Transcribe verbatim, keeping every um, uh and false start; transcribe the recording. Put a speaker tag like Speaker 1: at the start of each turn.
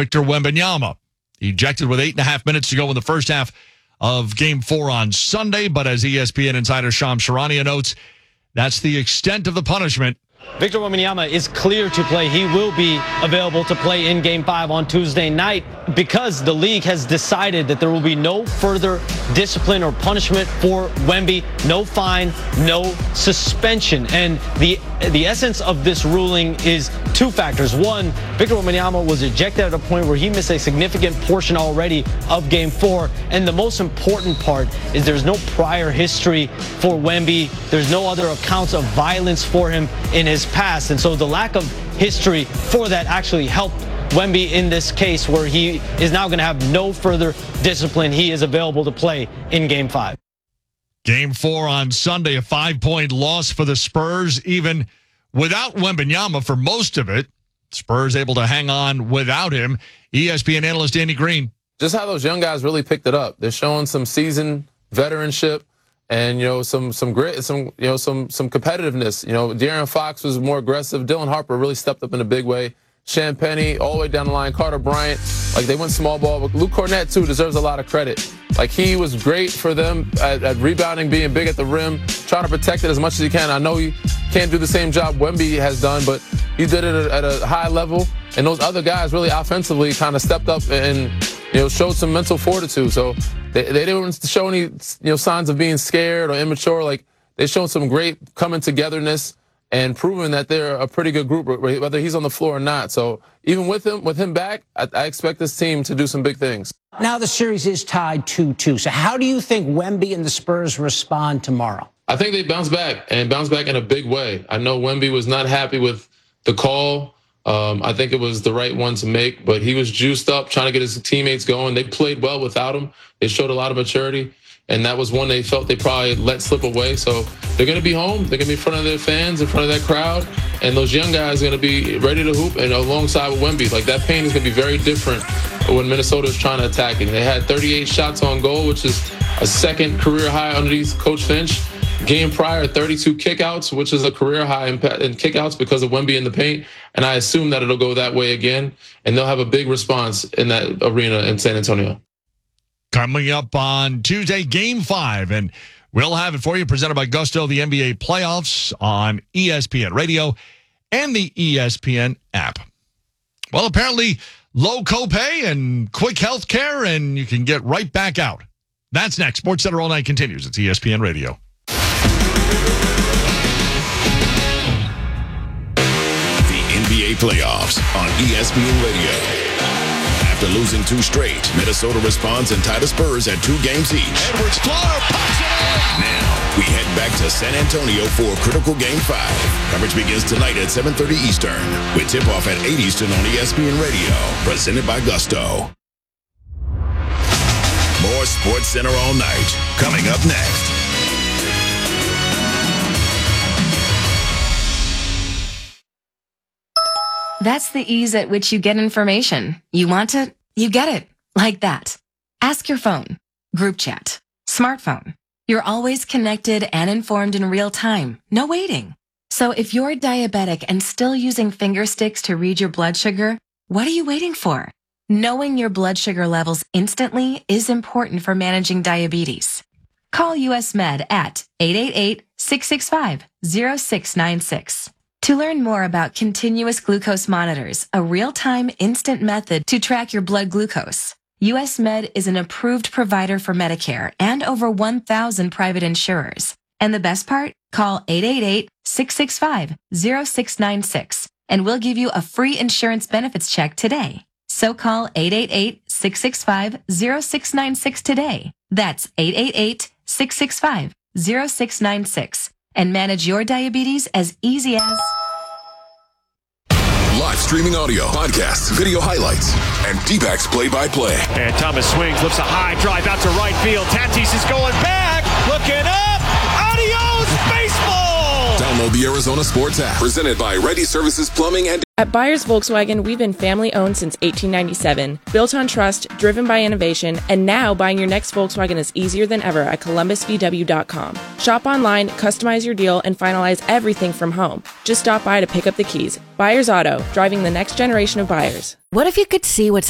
Speaker 1: Victor Wembanyama. Ejected with eight and a half minutes to go in the first half of Game four on Sunday. But as E S P N insider Shams Charania notes, that's the extent of the punishment.
Speaker 2: Victor Wembanyama is clear to play. He will be available to play in Game five on Tuesday night because the league has decided that there will be no further discipline or punishment for Wemby. No fine, no suspension. And the the essence of this ruling is two factors. One, Victor Wembanyama was ejected at a point where he missed a significant portion already of Game four. And the most important part is there's no prior history for Wemby. There's no other accounts of violence for him in his past. And so the lack of history for that actually helped Wemby in this case, where he is now going to have no further discipline. He is available to play in Game five.
Speaker 1: Game four on Sunday, a five-point loss for the Spurs, even without Wembanyama for most of it. Spurs able to hang on without him. E S P N analyst Andy Green.
Speaker 3: Just how those young guys really picked it up. They're showing some seasoned veteranship and, you know, some some grit, some, you know, some some competitiveness. You know, De'Aaron Fox was more aggressive. Dylan Harper really stepped up in a big way. Shan Penny, all the way down the line, Carter Bryant, like they went small ball. But Luke Cornett, too, deserves a lot of credit. Like, he was great for them at, at rebounding, being big at the rim, trying to protect it as much as he can. I know he can't do the same job Wemby has done, but he did it at a high level. And those other guys really offensively kind of stepped up and, you know, showed some mental fortitude. So they, they didn't show any, you know, signs of being scared or immature. Like, they showed some great coming togetherness and proving that they're a pretty good group, whether he's on the floor or not. So even with him, with him back, I, I expect this team to do some big things.
Speaker 4: Now the series is tied two two. So how do you think Wemby and the Spurs respond tomorrow?
Speaker 3: I think they bounce back and bounce back in a big way. I know Wemby was not happy with the call. Um, I think it was the right one to make, but he was juiced up, trying to get his teammates going. They played well without him. They showed a lot of maturity. And that was one they felt they probably let slip away. So they're going to be home. They're going to be in front of their fans, in front of that crowd. And those young guys are going to be ready to hoop and alongside with Wemby. Like, that pain is going to be very different when Minnesota is trying to attack it. They had thirty-eight shots on goal, which is a second career high underneath Coach Finch. Game prior, thirty-two kickouts, which is a career high in kickouts because of Wemby in the paint. And I assume that it'll go that way again. And they'll have a big response in that arena in San Antonio.
Speaker 1: Coming up on Tuesday, Game five, and we'll have it for you, presented by Gusto, the N B A playoffs on E S P N Radio and the E S P N app. Well, apparently, low copay and quick health care, and you can get right back out. That's next. Sports Center All Night continues. It's E S P N Radio.
Speaker 5: The N B A playoffs on E S P N Radio. After losing two straight, Minnesota responds and tied the Spurs at two games each.
Speaker 1: Edwards floater, puts it in.
Speaker 5: Now, we head back to San Antonio for a critical Game five. Coverage begins tonight at seven thirty Eastern, with tip-off at eight Eastern on E S P N Radio, presented by Gusto. More Sports Center All Night, coming up next.
Speaker 6: That's the ease at which you get information. You want it, you get it. Like that. Ask your phone. Group chat. Smartphone. You're always connected and informed in real time. No waiting. So if you're diabetic and still using finger sticks to read your blood sugar, what are you waiting for? Knowing your blood sugar levels instantly is important for managing diabetes. Call U S Med at eight eight eight, six six five, zero six nine six. To learn more about continuous glucose monitors, a real-time instant method to track your blood glucose, U S Med is an approved provider for Medicare and over one thousand private insurers. And the best part? Call eight eight eight, six six five, zero six nine six and we'll give you a free insurance benefits check today. So call eight eight eight, six six five, zero six nine six today. That's eight eight eight, six six five, zero six nine six. And manage your diabetes as easy as...
Speaker 5: Live streaming audio, podcasts, video highlights, and D-backs play-by-play.
Speaker 7: And Thomas swings, lifts a high drive out to right field. Tatis is going back, looking up. Adios, baseball!
Speaker 5: Download the Arizona Sports app, presented by Ready Services Plumbing and...
Speaker 8: At Byers Volkswagen, we've been family-owned since eighteen ninety-seven, built on trust, driven by innovation, and now buying your next Volkswagen is easier than ever at Columbus V W dot com. Shop online, customize your deal, and finalize everything from home. Just stop by to pick up the keys. Byers Auto, driving the next generation of buyers.
Speaker 9: What if you could see what's